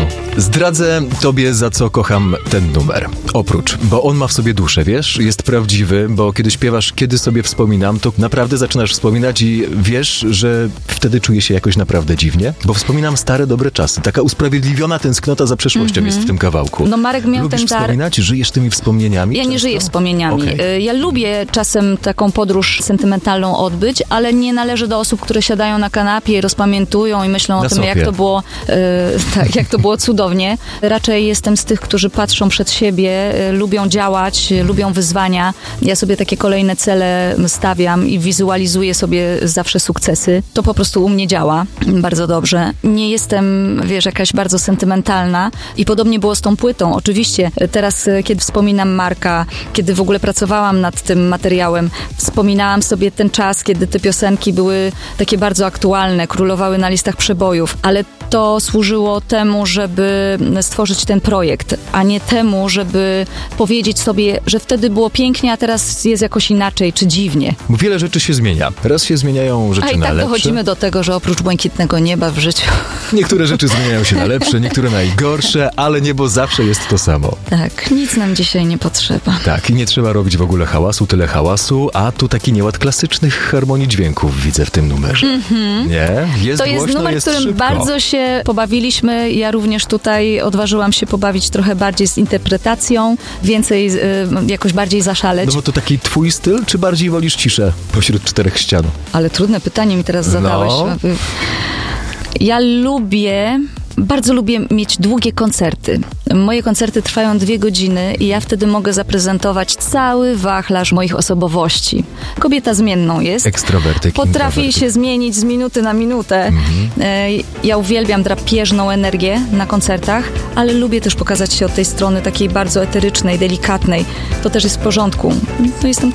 Zdradzę tobie, za co kocham ten numer. Oprócz, bo on ma w sobie duszę, wiesz? Jest prawdziwy, bo kiedy śpiewasz Kiedy sobie wspominam, to naprawdę zaczynasz wspominać i wiesz, że wtedy czuję się jakoś naprawdę dziwnie, bo wspominam stare, dobre czasy. Taka usprawiedliwiona tęsknota za przeszłością jest w tym kawałku. No Marek miał Lubisz ten dar. wspominać? Żyjesz tymi wspomnieniami? Ja nie często? żyję wspomnieniami. Okay. Ja lubię czasem taką podróż sentymentalną odbyć, ale nie należę do osób, które siadają na kanapie i rozpamiętują i myślą o tym, jak to było, jak to było cudownie. Raczej jestem z tych, którzy patrzą przed siebie, lubią działać, lubią wyzwania. Ja sobie takie kolejne cele stawiam i wizualizuję sobie zawsze sukcesy. To po prostu u mnie działa bardzo dobrze. Nie jestem, wiesz, jakaś bardzo sentymentalna i podobnie było z tą płytą. Oczywiście teraz, kiedy wspominam Marka, kiedy w ogóle pracowałam nad tym materiałem, wspominałam sobie ten czas, kiedy te piosenki były takie bardzo aktualne, królowały na listach przebojów, ale to służyło temu, żeby stworzyć ten projekt, a nie temu, żeby powiedzieć sobie, że wtedy było pięknie, a teraz jest jakoś inaczej, czy dziwnie. Bo wiele rzeczy się zmienia. Raz się zmieniają rzeczy na lepsze. A i tak dochodzimy do tego, że oprócz błękitnego nieba w życiu... Niektóre rzeczy zmieniają się na lepsze, niektóre na gorsze, ale niebo zawsze jest to samo. Tak, nic nam dzisiaj nie potrzeba. Tak, i nie trzeba robić w ogóle hałasu, tyle hałasu, a tu taki nieład klasycznych harmonii dźwięków widzę w tym numerze. Nie? Jest to jest głośno, numer, jest którym szybko. bardzo się pobawiliśmy. Ja również tutaj odważyłam się pobawić trochę bardziej z interpretacją, więcej, jakoś bardziej zaszaleć. No bo to taki twój styl, czy bardziej wolisz ciszę pośród czterech ścian? Ale trudne pytanie mi teraz zadałeś. Ja bardzo lubię mieć długie koncerty. Moje koncerty trwają 2 godziny i ja wtedy mogę zaprezentować cały wachlarz moich osobowości. Kobieta zmienną jest. Ekstrawertyk. Potrafi się zmienić z minuty na minutę. Ja uwielbiam drapieżną energię na koncertach, ale lubię też pokazać się od tej strony takiej bardzo eterycznej, delikatnej. To też jest w porządku. To jestem